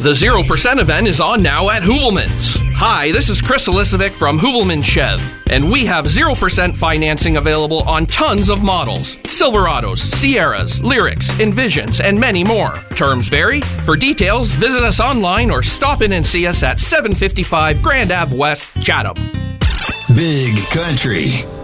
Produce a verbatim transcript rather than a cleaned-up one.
The zero percent event is on now at Hoovelman's. Hi, this is Chris Elisovic from Hoovelman Chev, and we have zero percent financing available on tons of models. Silverados, Sierras, Lyrics, Envisions, and many more. Terms vary. For details, visit us online or stop in and see us at seven fifty-five Grand Ave West, Chatham. Big Country.